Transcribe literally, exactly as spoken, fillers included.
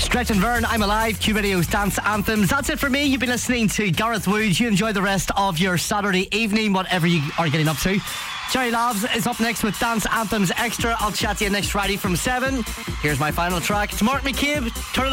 Stretch and Vern, I'm Alive, Q Radio's Dance Anthems. That's it for me. You've been listening to Gareth Wood. You enjoy the rest of your Saturday evening, whatever you are getting up to. Cherry Labs is up next with Dance Anthems Extra. I'll chat to you next Friday from seven. Here's my final track. It's Mark McCabe. Turn it